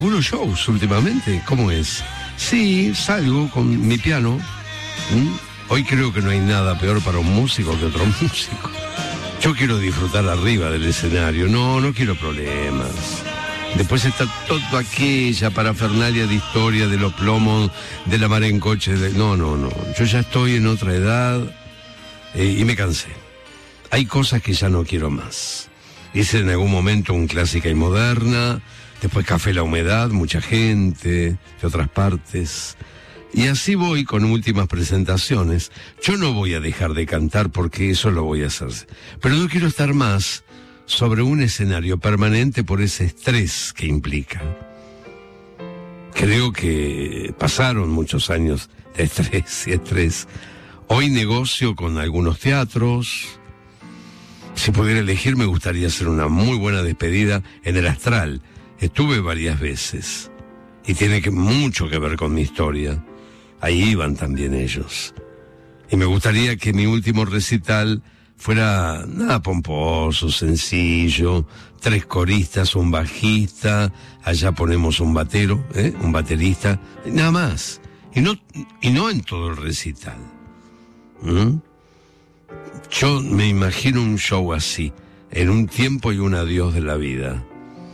¿Algunos shows últimamente? ¿Cómo es? Sí, salgo con mi piano. Hoy creo que no hay nada peor para un músico que otro músico. Yo quiero disfrutar arriba del escenario, no quiero problemas. Después está todo aquella parafernalia de historia de los plomos, de la mar en coche. No. Yo ya estoy en otra edad y me cansé. Hay cosas que ya no quiero más. Hice en algún momento un Clásica y Moderna, después Café La Humedad, mucha gente de otras partes. Y así voy con últimas presentaciones. Yo no voy a dejar de cantar porque eso lo voy a hacer. Pero no quiero estar más sobre un escenario permanente por ese estrés que implica. Creo que pasaron muchos años de estrés y estrés. Hoy negocio con algunos teatros. Si pudiera elegir, me gustaría hacer una muy buena despedida en el Astral. Estuve varias veces y tiene mucho que ver con mi historia. Ahí iban también ellos. Y me gustaría que mi último recital fuera nada pomposo, sencillo, 3 coristas, un bajista, allá ponemos un batero, un baterista, nada más. Y no en todo el recital. Yo me imagino un show así, en un tiempo y un adiós de la vida.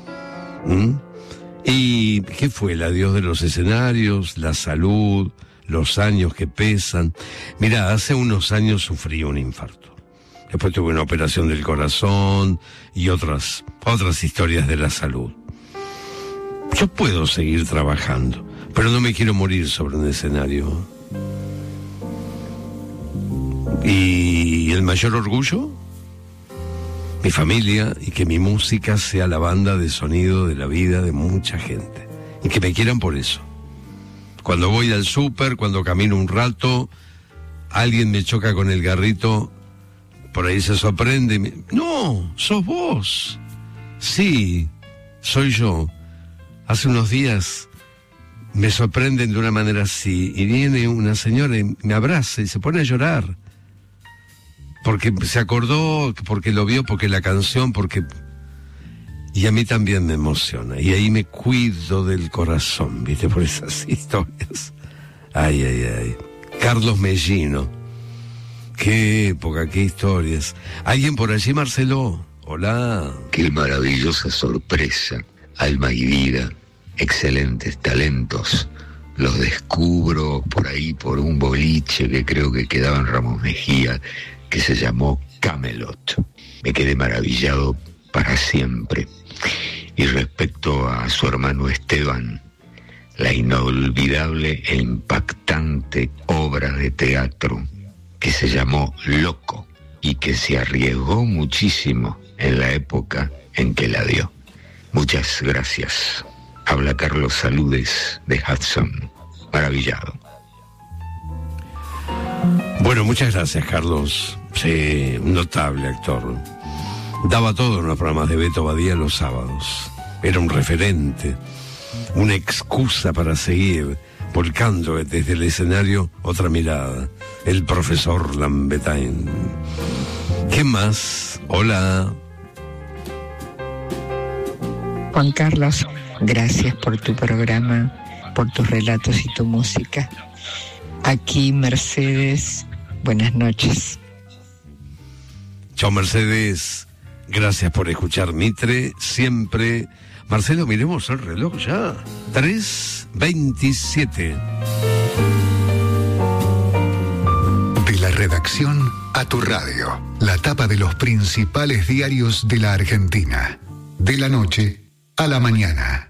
¿Y qué fue? El adiós de los escenarios, la salud, los años que pesan. Mirá, hace unos años sufrí un infarto. Después tuve una operación del corazón y otras historias de la salud. Yo puedo seguir trabajando, pero no me quiero morir sobre un escenario. ¿Y el mayor orgullo? Mi familia y que mi música sea la banda de sonido de la vida de mucha gente. Y que me quieran por eso. Cuando voy al súper, cuando camino un rato, alguien me choca con el carrito, por ahí se sorprende. No, sos vos. Sí, soy yo. Hace unos días me sorprenden de una manera así, y viene una señora y me abraza y se pone a llorar. Porque se acordó, porque lo vio, porque la canción, porque... Y a mí también me emociona. Y ahí me cuido del corazón, ¿viste? Por esas historias. Ay. Carlos Mellino. Qué época, qué historias. ¿Alguien por allí, Marcelo? Hola. Qué maravillosa sorpresa. Alma y vida. Excelentes talentos. Los descubro por ahí, por un boliche que creo que quedaba en Ramos Mejía, que se llamó Camelot. Me quedé maravillado para siempre. Y respecto a su hermano Esteban, la inolvidable e impactante obra de teatro que se llamó Loco y que se arriesgó muchísimo en la época en que la dio. Muchas gracias. Habla Carlos Saludes de Hudson. Maravillado. Bueno, muchas gracias, Carlos. Sí, un notable actor. Daba todo en los programas de Beto Badía los sábados. Era un referente, una excusa para seguir volcando desde el escenario otra mirada. El profesor Lambetain. ¿Qué más? Hola. Juan Carlos, gracias por tu programa, por tus relatos y tu música. Aquí Mercedes, buenas noches. Chao, Mercedes. Gracias por escuchar Mitre, siempre. Marcelo, miremos el reloj ya. 3:27. De la redacción a tu radio. La tapa de los principales diarios de la Argentina. De la noche a la mañana.